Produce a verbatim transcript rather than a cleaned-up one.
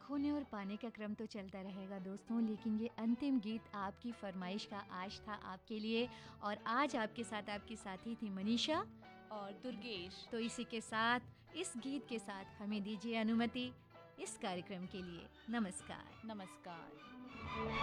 खोने और पाने का क्रम तो चलता रहेगा दोस्तों, लेकिन ये अंतिम गीत आपकी फरमाइश का आज था आपके लिए, और आज आपके साथ आपकी साथी थी मनीषा और दुर्गेश। तो इसी के साथ, इस गीत के साथ हमें दीजिए अनुमति इस कार्यक्रम के लिए। नमस्कार। नमस्कार।